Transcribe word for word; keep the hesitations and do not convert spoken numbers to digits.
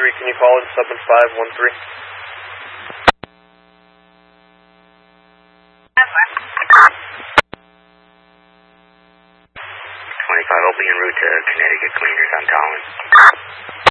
three, can you call in seven five one three? twenty-five, I'll be en route to Connecticut Cleaners. I'm calling.